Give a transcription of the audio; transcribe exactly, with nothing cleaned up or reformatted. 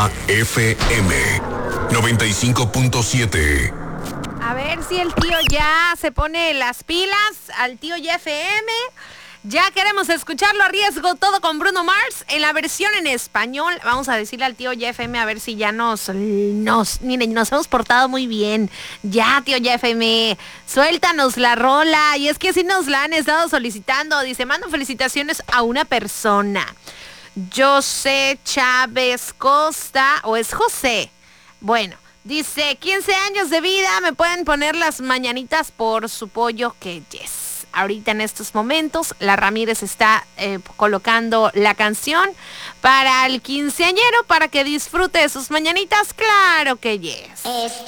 Exa F M noventa y cinco punto siete. A ver si el tío ya se pone las pilas al tío ya F M. Ya queremos escucharlo a riesgo todo con Bruno Mars en la versión en español. Vamos a decirle al tío ya F M a ver si ya nos, nos, miren, nos hemos portado muy bien. Ya, tío ya F M, suéltanos la rola. Y es que sí nos la han estado solicitando. Dice, mando felicitaciones a una persona. José Chávez Costa, o es José. Bueno, dice, quince años de vida, me pueden poner las mañanitas por su pollo que yes. Ahorita en estos momentos, la Ramírez está eh, colocando la canción para el quinceañero para que disfrute de sus mañanitas. Claro que yes. Esto